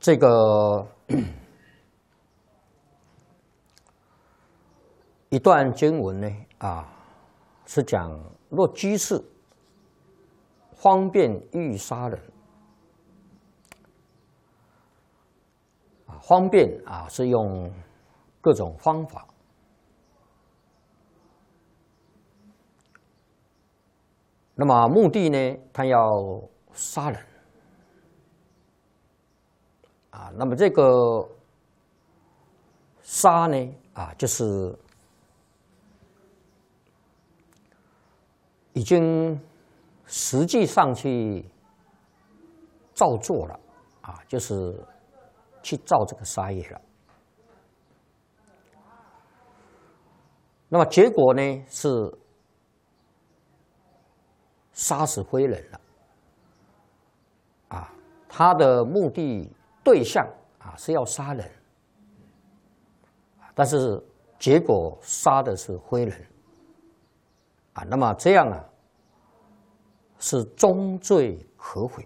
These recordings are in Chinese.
这个一段经文呢，是讲若居士方便欲杀人，方便是用各种方法，那么目的呢，他要杀人。那么这个杀呢，就是已经实际上去造作了，就是去造这个杀业了。那么结果呢是杀死非人了，他的目的对象是要杀人，但是结果杀的是非人，那么这样是终罪可悔，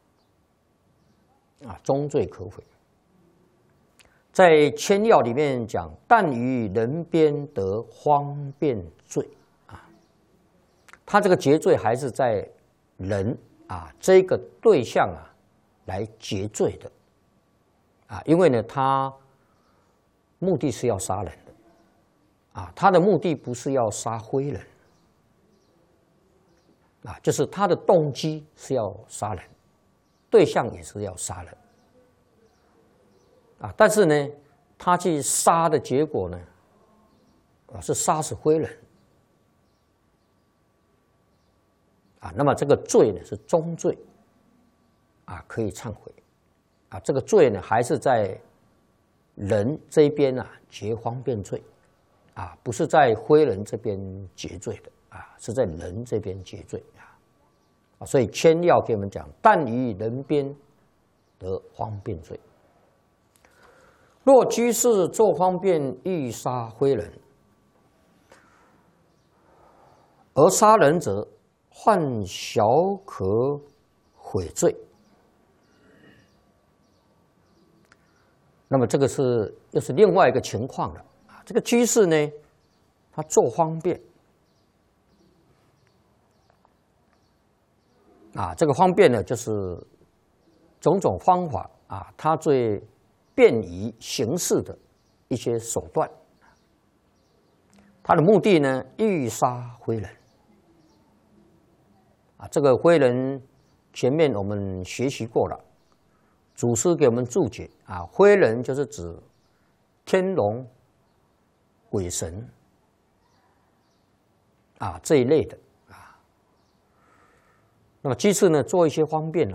终罪可悔。在千要里面讲，但于人边得方便罪，他这个结罪还是在人这个对象来结罪的，因为呢，他目的是要杀人的，他的目的不是要杀非人，就是他的动机是要杀人，对象也是要杀人，但是呢，他去杀的结果呢，是杀死非人，那么这个罪呢是终罪，可以忏悔，这个罪呢还是在人这一边结方便罪，不是在非人这边结罪的，是在人这边结罪，所以千要给我们讲，但于人边得方便罪。若居士作方便欲杀非人，而杀人者犯小可悔罪。那么这个又是另外一个情况了，这个居士呢，他做方便，这个方便呢，就是种种方法他最便于行事的一些手段，他的目的呢，欲杀非人，这个非人前面我们学习过了。祖师给我们注解非人就是指天龙、鬼神这一类的那么居士呢，做一些方便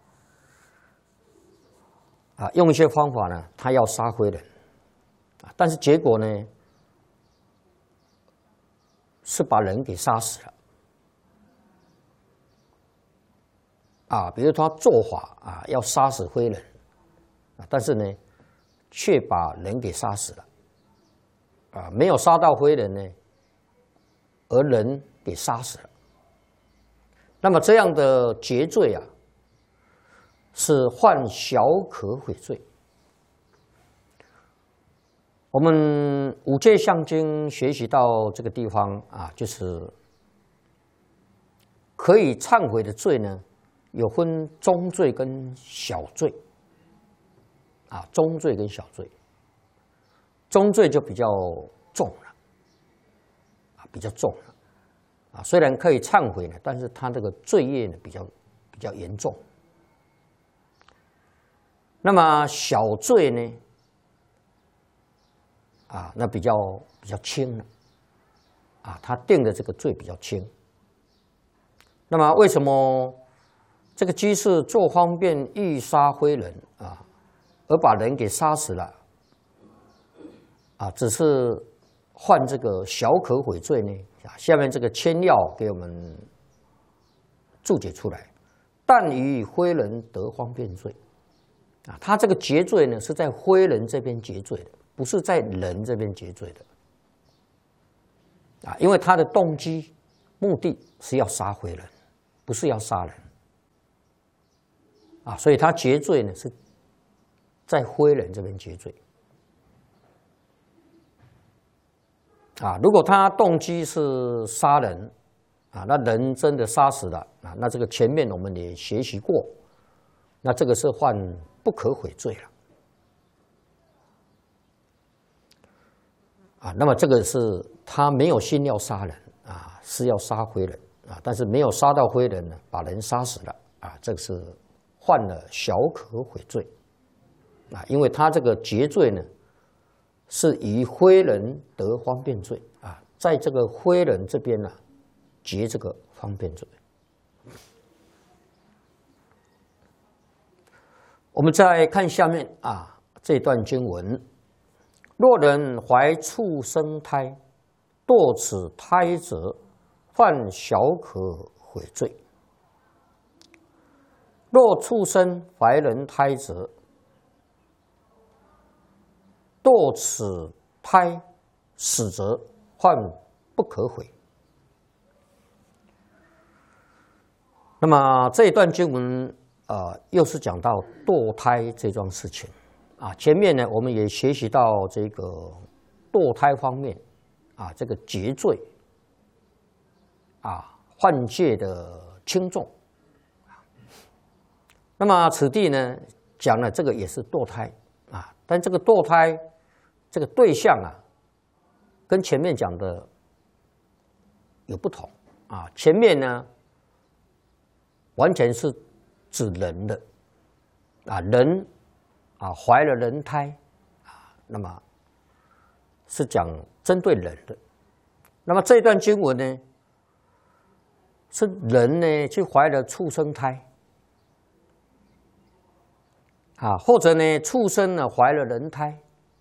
用一些方法呢，他要杀非人但是结果呢，是把人给杀死了。比如他做法要杀死非人，但是呢，却把人给杀死了，没有杀到非人呢，而人给杀死了。那么这样的结罪是犯小可悔罪。我们五戒相经学习到这个地方就是可以忏悔的罪呢，有分中罪跟小罪，中罪跟小罪，中罪就比较重了，比较重了，虽然可以忏悔呢，但是他这个罪业呢比较严重。那么小罪呢，那比较轻了，他定的这个罪比较轻。那么为什么这个居士做方便欲杀非人而把人给杀死了只是犯这个小可悔罪呢？下面这个千要给我们注解出来，但于非人得方便罪他这个结罪呢是在非人这边结罪的，不是在人这边结罪的因为他的动机目的是要杀非人，不是要杀人所以他结罪呢是在灰人这边结罪。啊，如果他动机是杀人，啊，那人真的杀死了，啊，那这个前面我们也学习过，那这个是犯不可悔罪了。啊，那么这个是他没有心要杀人啊，是要杀灰人啊，但是没有杀到灰人呢，把人杀死了啊，这个是犯了小可悔罪啊，因为他这个结罪呢，是以灰人得方便罪啊，在这个灰人这边呢，结这个方便罪。我们再看下面啊这段经文。若人怀畜生胎，堕此胎者，犯小可悔罪。若畜生怀人胎者，堕此胎死者，犯不可悔。那么这一段经文又是讲到堕胎这桩事情。啊，前面呢，我们也学习到这个堕胎方面，啊，这个结罪，啊，犯戒的轻重。那么此地呢，讲了这个也是堕胎，啊，但这个堕胎这个对象啊，跟前面讲的有不同，啊，前面呢，完全是指人的，啊，人。啊，怀了人胎，啊，那么是讲针对人的。那么这一段经文呢，是人呢去怀了畜生胎，啊，或者呢畜生呢怀了人胎。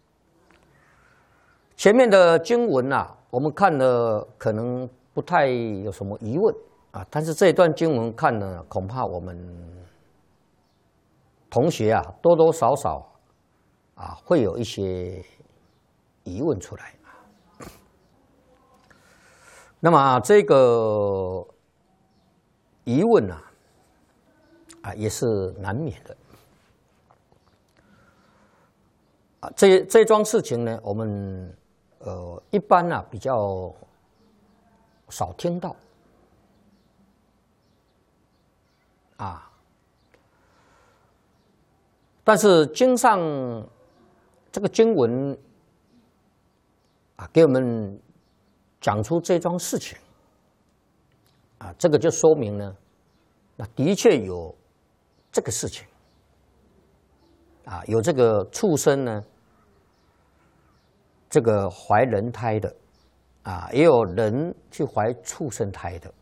前面的经文啊，我们看了可能不太有什么疑问啊，但是这一段经文看呢，恐怕我们同学啊，多多少少啊会有一些疑问出来。那么这个疑问啊也是难免的。啊，这桩事情呢，我们一般比较少听到啊。但是经上这个经文啊，给我们讲出这桩事情啊，这个就说明呢，那的确有这个事情啊，有这个畜生呢，这个怀人胎的啊，也有人去怀畜生胎的。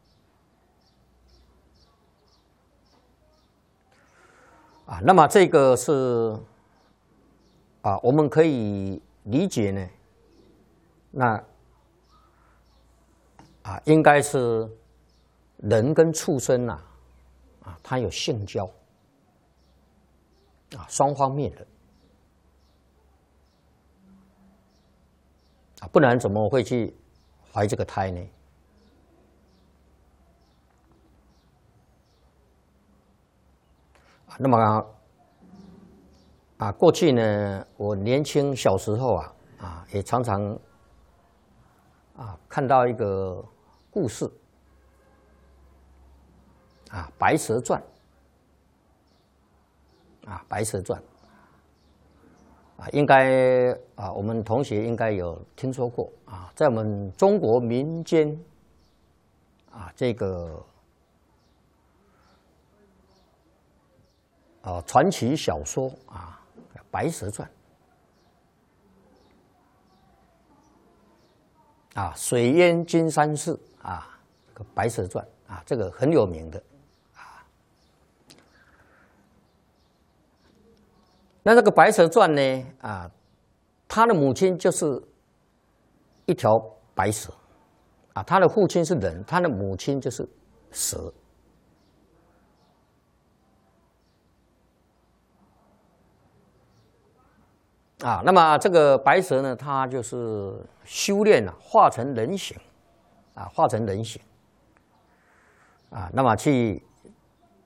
啊，那么这个是啊，我们可以理解呢，那啊，应该是人跟畜生啊，它有性交啊，双方面的啊，不然怎么会去怀这个胎呢？那么过去呢，我年轻小时候也常常看到一个故事《白蛇传》《白蛇传》应该我们同学应该有听说过在我们中国民间这个传奇小说《白蛇传》水淹金山寺《白蛇传》这个很有名的那这个《白蛇传》呢他的母亲就是一条白蛇他的父亲是人，他的母亲就是蛇。那么这个白蛇呢，它就是修炼化成人形，化成人形，那么去